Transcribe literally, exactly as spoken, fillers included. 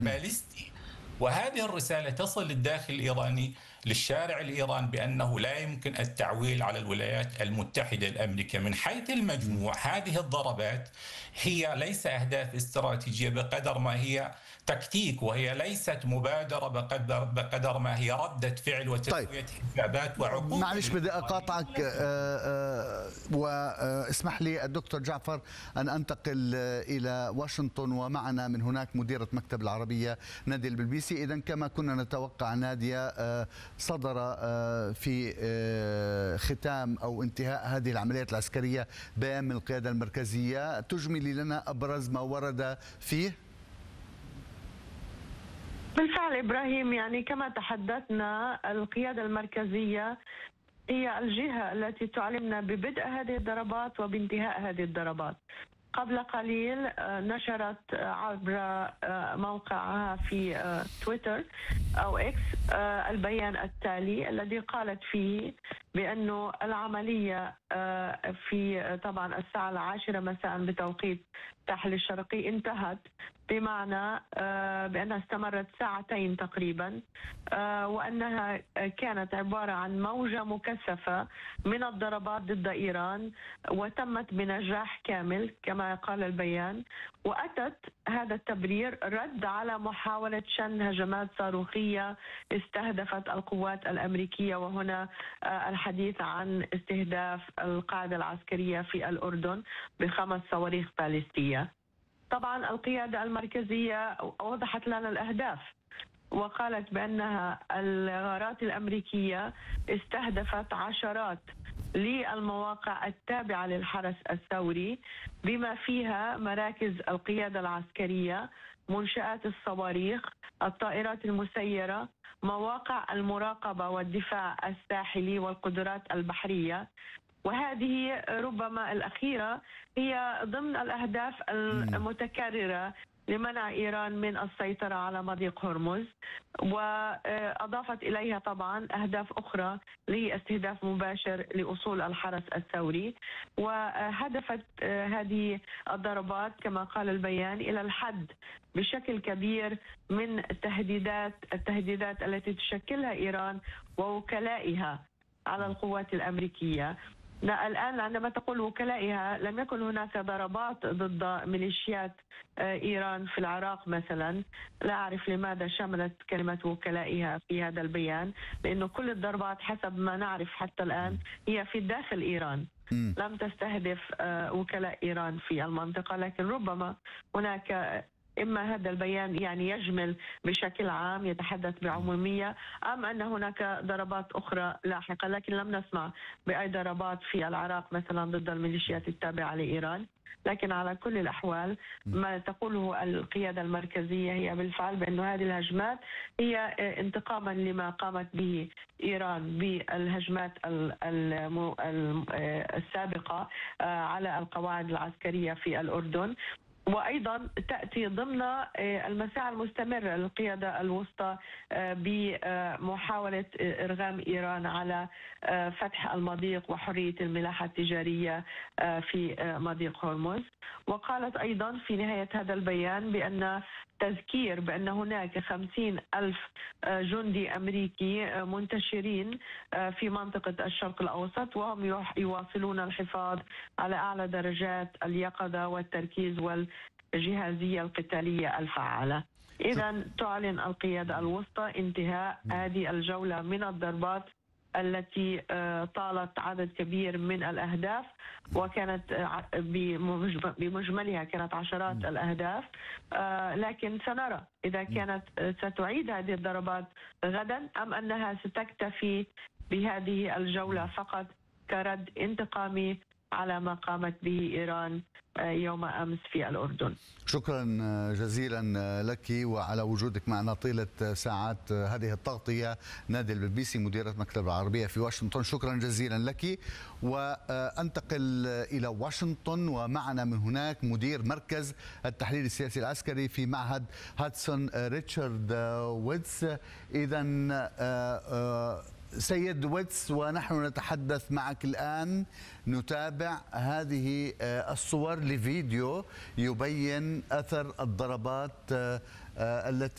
باليستي. وهذه الرسالة تصل للداخل الإيراني، للشارع الإيراني، بأنه لا يمكن التعويل على الولايات المتحدة الأمريكية. من حيث المجموع هذه الضربات هي ليس أهداف استراتيجية بقدر ما هي تكتيك، وهي ليست مبادرة بقدر, بقدر ما هي ردة فعل وتسوية طيب. حسابات وعقوبة. معلش بدي أقاطعك واسمح لي الدكتور جعفر أن أنتقل إلى واشنطن، ومعنا من هناك مديرة مكتب العربية نادية البلبيسي. إذن كما كنا نتوقع نادية، صدر في ختام أو انتهاء هذه العمليات العسكرية بيان من القيادة المركزية، تجملي لنا أبرز ما ورد فيه؟ بالفعل إبراهيم، يعني كما تحدثنا، القيادة المركزية هي الجهة التي تعلمنا ببدء هذه الضربات وبانتهاء هذه الضربات. قبل قليل نشرت عبر موقعها في تويتر أو إكس البيان التالي الذي قالت فيه بأنه العملية في طبعا الساعة العاشرة مساء بتوقيت الساحل الشرقي انتهت، بمعنى بأنها استمرت ساعتين تقريبا، وأنها كانت عبارة عن موجة مكثفة من الضربات ضد إيران، وتمت بنجاح كامل كما قال البيان. وأتت هذا التبرير رد على محاولة شن هجمات صاروخية استهدفت القوات الأمريكية، وهنا الحديث عن استهداف القاعدة العسكرية في الأردن بخمس صواريخ باليستية. طبعا القيادة المركزية وضحت لنا الأهداف وقالت بأنها الغارات الأمريكية استهدفت عشرات للمواقع التابعة للحرس الثوري، بما فيها مراكز القيادة العسكرية، منشآت الصواريخ، الطائرات المسيرة، مواقع المراقبة والدفاع الساحلي والقدرات البحرية. وهذه ربما الأخيرة هي ضمن الأهداف المتكررة لمنع إيران من السيطرة على مضيق هرمز، وأضافت إليها طبعا أهداف أخرى لاستهداف مباشر لأصول الحرس الثوري. وهدفت هذه الضربات كما قال البيان إلى الحد بشكل كبير من التهديدات التهديدات التي تشكلها إيران ووكلائها على القوات الأمريكية. الآن عندما تقول وكلائها، لم يكن هناك ضربات ضد ميليشيات إيران في العراق مثلا. لا أعرف لماذا شملت كلمة وكلائها في هذا البيان، لأنه كل الضربات حسب ما نعرف حتى الآن هي في داخل إيران، لم تستهدف وكلاء إيران في المنطقة. لكن ربما هناك إما هذا البيان يعني يجمل بشكل عام يتحدث بعمومية، أم أن هناك ضربات أخرى لاحقة، لكن لم نسمع بأي ضربات في العراق مثلا ضد الميليشيات التابعة لإيران. لكن على كل الأحوال ما تقوله القيادة المركزية هي بالفعل بأن هذه الهجمات هي انتقاما لما قامت به إيران بالهجمات السابقة على القواعد العسكرية في الأردن. وأيضا تأتي ضمن المساعي المستمرة للقيادة الوسطى بمحاولة إرغام إيران على فتح المضيق وحرية الملاحة التجارية في مضيق هرمز. وقالت أيضا في نهاية هذا البيان بأن تذكير بأن هناك خمسين ألف جندي أمريكي منتشرين في منطقة الشرق الأوسط، وهم يواصلون الحفاظ على أعلى درجات اليقظة والتركيز والجهازية القتالية الفعالة. إذن تعلن القيادة الوسطى انتهاء هذه الجولة من الضربات التي طالت عدد كبير من الأهداف، وكانت بمجملها كانت عشرات الأهداف. لكن سنرى إذا كانت ستعيد هذه الضربات غدا أم أنها ستكتفي بهذه الجولة فقط كرد انتقامي على ما قامت به إيران يوم أمس في الأردن. شكرا جزيلا لك وعلى وجودك معنا طيلة ساعات هذه التغطية. نادية البلبيسي مديرة مكتب العربية في واشنطن، شكرا جزيلا لك. وأنتقل إلى واشنطن ومعنا من هناك مدير مركز التحليل السياسي العسكري في معهد هاتسون ريتشارد ويتس. إذا سيد ويتس، ونحن نتحدث معك الآن نتابع هذه الصور لفيديو يبين أثر الضربات التي